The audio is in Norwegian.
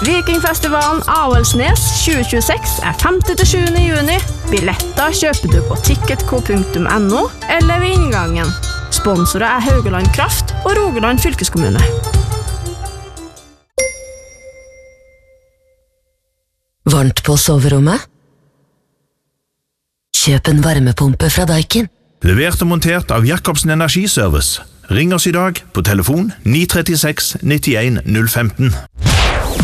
Vikingfestivalen Avaldsnes 2026 5.–7. juni. Billetter kjøper du på ticketco.no eller ved inngangen. Sponsorer Haugaland Kraft og Rogaland fylkeskommune. Varmt på soverommet? Kjøp en varmepumpe fra Daikin. Levert og montert av Jacobsen Energiservice. Ring oss i dag på telefon 936 91 015.